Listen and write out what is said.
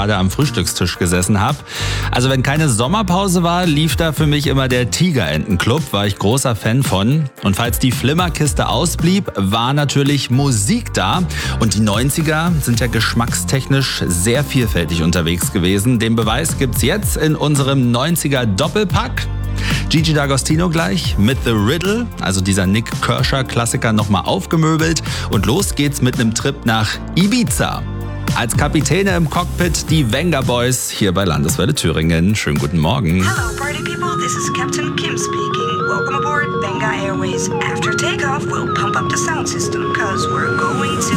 gerade am Frühstückstisch gesessen habe. Also wenn keine Sommerpause war, lief da für mich immer der Tigerentenclub, war ich großer Fan von. Und falls die Flimmerkiste ausblieb, war natürlich Musik da. Und die 90er sind ja geschmackstechnisch sehr vielfältig unterwegs gewesen. Den Beweis gibt's jetzt in unserem 90er Doppelpack. Gigi D'Agostino gleich mit The Riddle, also dieser Nick Kershaw-Klassiker, nochmal aufgemöbelt. Und los geht's mit einem Trip nach Ibiza. Als Kapitäne im Cockpit die Venga Boys hier bei Landeswelle Thüringen. Schönen guten Morgen. Hello party people, this is Captain Kim speaking. Welcome aboard Venga Airways. After takeoff, we'll pump up the sound system, cause we're going to